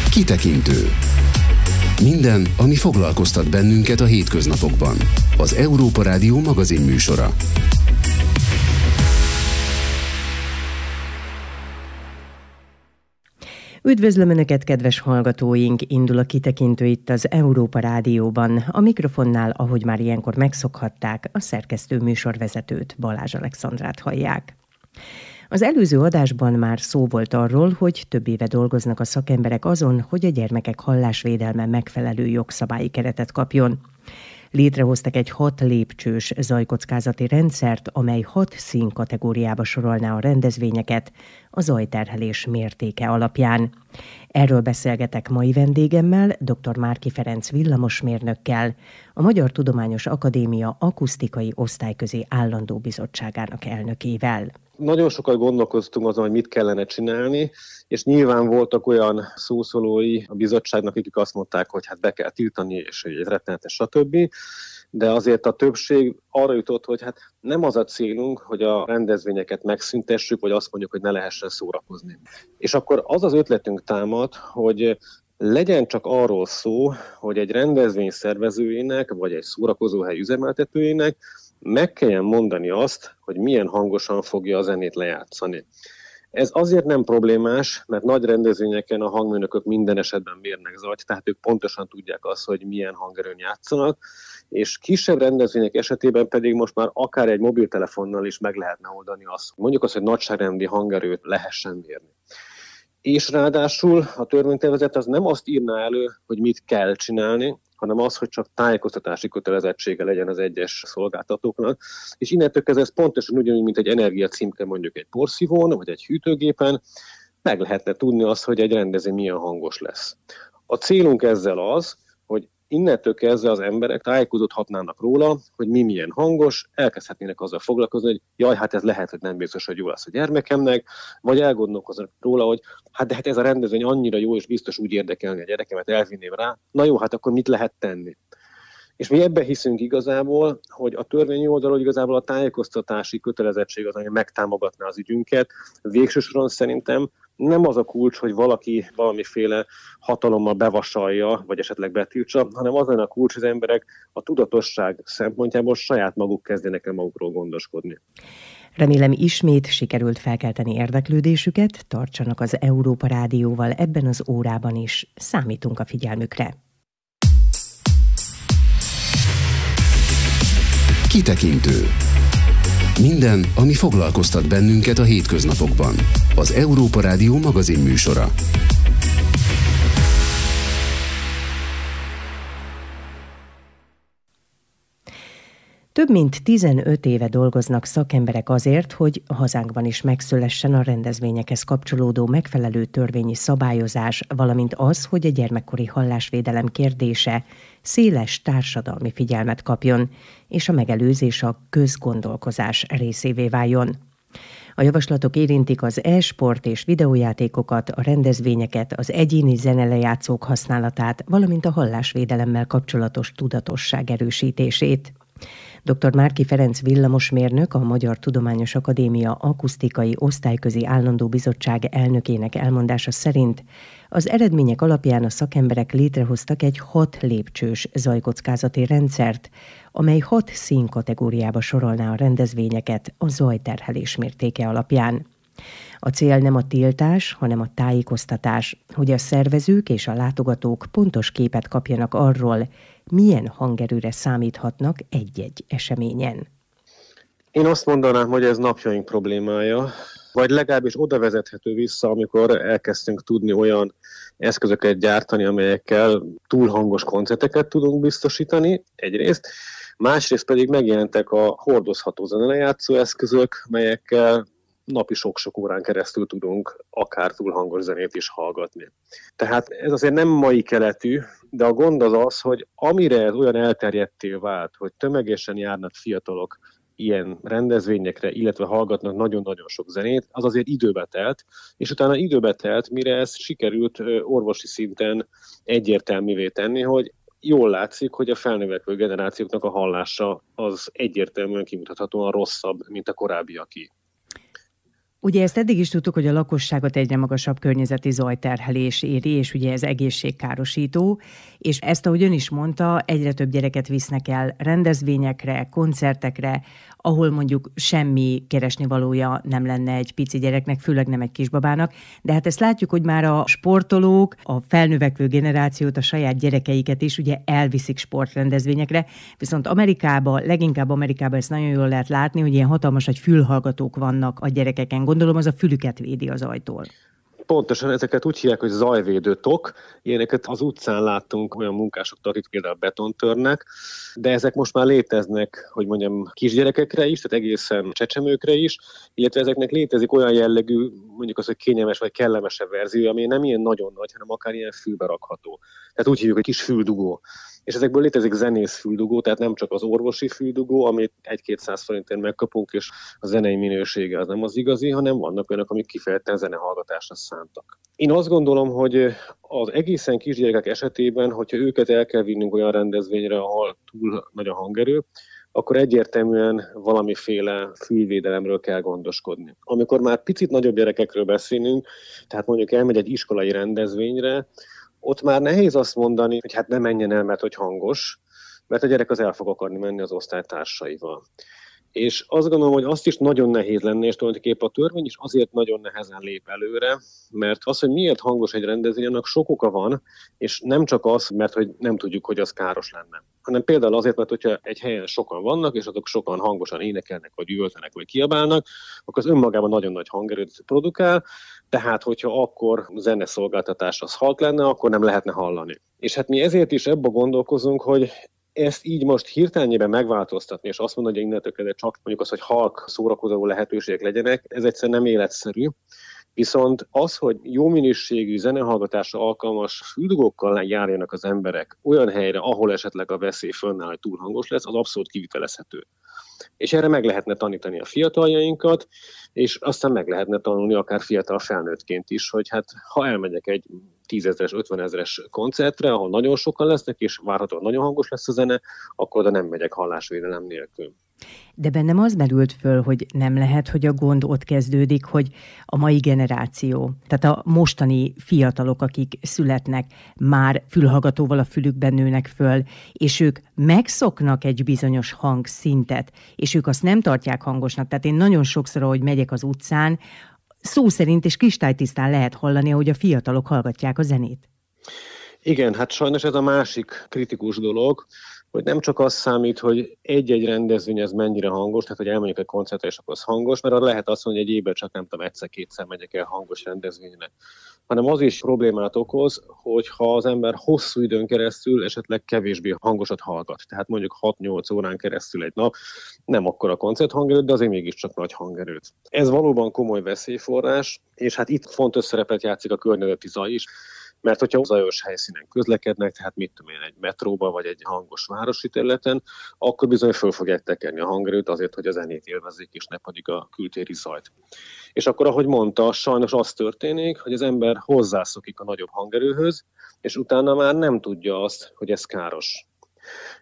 Kitekintő. Minden, ami foglalkoztat bennünket a hétköznapokban. Az Európa Rádió magazinműsora. Üdvözlöm Önöket, kedves hallgatóink! Indul a Kitekintő itt az Európa Rádióban. A mikrofonnál, ahogy már ilyenkor megszokhatták, a szerkesztő műsorvezetőt, Balázs Alexandrát hallják. Az előző adásban már szó volt arról, hogy több éve dolgoznak a szakemberek azon, hogy a gyermekek hallásvédelme megfelelő jogszabályi keretet kapjon. Létrehoztak egy 6 lépcsős zajkockázati rendszert, amely 6 színkategóriába sorolná a rendezvényeket a zajterhelés mértéke alapján. Erről beszélgetek mai vendégemmel, dr. Márki Ferenc villamosmérnökkel, a Magyar Tudományos Akadémia akusztikai osztályközi állandó bizottságának elnökével. Nagyon sokat gondolkoztunk azon, hogy mit kellene csinálni, és nyilván voltak olyan szószólói a bizottságnak, akik azt mondták, hogy hát be kell tiltani, és egy rettenetes, stb. De azért a többség arra jutott, hogy hát nem az a célunk, hogy a rendezvényeket megszüntessük, vagy azt mondjuk, hogy ne lehessen szórakozni. És akkor az az ötletünk támad, hogy legyen csak arról szó, hogy egy rendezvény szervezőjének, vagy egy szórakozóhely üzemeltetőjének meg kelljen mondani azt, hogy milyen hangosan fogja a zenét lejátszani. Ez azért nem problémás, mert nagy rendezvényeken a hangmérnökök minden esetben mérnek zajt, tehát ők pontosan tudják azt, hogy milyen hangerőn játszanak, és kisebb rendezvények esetében pedig most már akár egy mobiltelefonnal is meg lehetne oldani azt. Mondjuk azt, hogy nagyságrendi hangerőt lehessen mérni. És ráadásul a törvénytervezet az nem azt írná elő, hogy mit kell csinálni, hanem az, hogy csak tájékoztatási kötelezettsége legyen az egyes szolgáltatóknak. És innentől kezdve ez pontosan ugyanúgy, mint egy energiacímke mondjuk egy porszívón, vagy egy hűtőgépen, meg lehetne tudni azt, hogy egy rendezvény milyen hangos lesz. A célunk ezzel az, hogy innentől kezdve az emberek tájékozódhatnának róla, hogy mi milyen hangos, elkezdhetnének azzal foglalkozni, hogy jaj, hát ez lehet, hogy nem biztos, hogy jó lesz a gyermekemnek, vagy elgondolkoznak róla, hogy hát ez a rendezvény annyira jó, és biztos úgy érdekelni a gyerekemet, elvinném rá, na jó, hát akkor mit lehet tenni? És mi ebben hiszünk igazából, hogy a törvényi oldalról igazából a tájékoztatási kötelezettség az, ami megtámogatná az ügyünket. Végső soron szerintem nem az a kulcs, hogy valaki valamiféle hatalommal bevasalja, vagy esetleg betiltsa, hanem az lenne a kulcs, hogy az emberek a tudatosság szempontjából saját maguk kezdenek el magukról gondoskodni. Remélem ismét sikerült felkelteni érdeklődésüket, tartsanak az Európa Rádióval ebben az órában is. Számítunk a figyelmükre. Kitekintő. Minden, ami foglalkoztat bennünket a hétköznapokban. Az Európa Rádió magazinműsora. Több mint 15 éve dolgoznak szakemberek azért, hogy hazánkban is megszülessen a rendezvényekhez kapcsolódó megfelelő törvényi szabályozás, valamint az, hogy a gyermekkori hallásvédelem kérdése széles társadalmi figyelmet kapjon, és a megelőzés a közgondolkozás részévé váljon. A javaslatok érintik az e-sport és videójátékokat, a rendezvényeket, az egyéni zenelejátszók használatát, valamint a hallásvédelemmel kapcsolatos tudatosság erősítését. Dr. Márki Ferenc villamosmérnök, a Magyar Tudományos Akadémia akusztikai osztályközi állandó bizottság elnökének elmondása szerint az eredmények alapján a szakemberek létrehoztak egy 6 lépcsős zajkockázati rendszert, amely 6 színkategóriába sorolná a rendezvényeket a zajterhelés mértéke alapján. A cél nem a tiltás, hanem a tájékoztatás, hogy a szervezők és a látogatók pontos képet kapjanak arról, milyen hangerőre számíthatnak egy-egy eseményen. Én azt mondanám, hogy ez napjaink problémája, vagy legalábbis oda vezethető vissza, amikor elkezdtünk tudni olyan eszközöket gyártani, amelyekkel túl hangos koncerteket tudunk biztosítani, egyrészt. Másrészt pedig megjelentek a hordozható zenelejátszó eszközök, melyekkel napi sok-sok órán keresztül tudunk akár túl hangos zenét is hallgatni. Tehát ez azért nem mai keletű, de a gond az az, hogy amire ez olyan elterjedté vált, hogy tömegesen járnak fiatalok ilyen rendezvényekre, illetve hallgatnak nagyon-nagyon sok zenét, az azért időbe telt, és utána időbe telt, mire ez sikerült orvosi szinten egyértelművé tenni, hogy jól látszik, hogy a felnövekvő generációknak a hallása az egyértelműen kimutathatóan rosszabb, mint a korábbiaké. Ugye ezt eddig is tudtuk, hogy a lakosságot egyre magasabb környezeti zajterhelés éri, és ugye ez egészségkárosító, és ezt, ahogy ön is mondta, egyre több gyereket visznek el rendezvényekre, koncertekre, ahol mondjuk semmi keresnivalója nem lenne egy pici gyereknek, főleg nem egy kisbabának, de hát ezt látjuk, hogy már a sportolók, a felnövekvő generációt, a saját gyerekeiket is ugye elviszik sportrendezvényekre, viszont leginkább Amerikában ezt nagyon jól lehet látni, hogy ilyen hatalmas nagy fülhallgatók vannak a gyerekeken. Gondolom, az a fülüket védi az zajtól. Pontosan ezeket úgy hívják, hogy zajvédő tok. Ilyeneket az utcán láttunk olyan munkásoktól, akik például betontörnek, de ezek most már léteznek, hogy mondjam, kisgyerekekre is, tehát egészen csecsemőkre is, illetve ezeknek létezik olyan jellegű, mondjuk az, hogy kényelmes vagy kellemesebb verzió, ami nem ilyen nagyon nagy, hanem akár ilyen fülbe rakható. Tehát úgy hívjuk, hogy kis füldugó. És ezekből létezik zenész füldugó, tehát nem csak az orvosi füldugó, amit 1-200 forintért megkapunk, és a zenei minősége az nem az igazi, hanem vannak olyanok, amik kifejezetten zenehallgatásra szántak. Én azt gondolom, hogy az egészen kisgyerekek esetében, hogyha őket el kell vinnünk olyan rendezvényre, ahol túl nagy a hangerő, akkor egyértelműen valamiféle fülvédelemről kell gondoskodni. Amikor már picit nagyobb gyerekekről beszélünk, tehát mondjuk elmegy egy iskolai rendezvényre, ott már nehéz azt mondani, hogy hát ne menjen el, mert hogy hangos, mert a gyerek az el fog akarni menni az osztálytársaival. És azt gondolom, hogy azt is nagyon nehéz lenne, és tulajdonképpen a törvény is azért nagyon nehezen lép előre, mert az, hogy miért hangos egy rendezvény, annak sok oka van, és nem csak az, mert hogy nem tudjuk, hogy az káros lenne, hanem például azért, mert hogyha egy helyen sokan vannak, és azok sokan hangosan énekelnek, vagy üvöltenek, vagy kiabálnak, akkor az önmagában nagyon nagy hangerőt produkál, tehát hogyha akkor zeneszolgáltatás az halk lenne, akkor nem lehetne hallani. És hát mi ezért is ebbe gondolkozunk, hogy ezt így most hirtelenjében megváltoztatni, és azt mondani, hogy innentől kezdve csak mondjuk az, hogy halk szórakozó lehetőségek legyenek, ez egyszerűen nem életszerű. Viszont az, hogy jó minőségű zenehallgatásra alkalmas füldugókkal járjanak az emberek olyan helyre, ahol esetleg a veszély fönnáll, hogy túl hangos lesz, az abszolút kivitelezhető. És erre meg lehetne tanítani a fiataljainkat, és aztán meg lehetne tanulni akár fiatal felnőttként is, hogy hát ha elmegyek egy 10 000-es, 50 000-es koncertre, ahol nagyon sokan lesznek, és várhatóan nagyon hangos lesz a zene, akkor oda nem megyek hallásvédelem nélkül. De bennem az merült föl, hogy nem lehet, hogy a gond ott kezdődik, hogy a mai generáció, tehát a mostani fiatalok, akik születnek, már fülhallgatóval a fülükben nőnek föl, és ők megszoknak egy bizonyos hangszintet, és ők azt nem tartják hangosnak. Tehát én nagyon sokszor, ahogy megyek az utcán, szó szerint és kristálytisztán lehet hallani, ahogy a fiatalok hallgatják a zenét. Igen, hát sajnos ez a másik kritikus dolog, hogy nem csak az számít, hogy egy-egy rendezvény ez mennyire hangos, tehát hogy elmegyek egy koncertre, és akkor az hangos, mert arra lehet azt mondani, hogy egy évben csak nem tudom, egyszer-kétszer megyek el hangos rendezvényre, hanem az is problémát okoz, hogyha az ember hosszú időn keresztül esetleg kevésbé hangosat hallgat. Tehát mondjuk 6-8 órán keresztül egy nap, nem akkora koncerthangerőt, de azért mégiscsak nagy hangerőt. Ez valóban komoly veszélyforrás, és hát itt fontos szerepet játszik a környezeti zaj is, mert hogyha zajos helyszínen közlekednek, tehát mit tudom én, egy metróba vagy egy hangos városi területen, akkor bizony föl fogják tekerni a hangerőt azért, hogy a zenét élvezzék, és ne pedig a kültéri zajt. És akkor, ahogy mondta, sajnos az történik, hogy az ember hozzászokik a nagyobb hangerőhöz, és utána már nem tudja azt, hogy ez káros.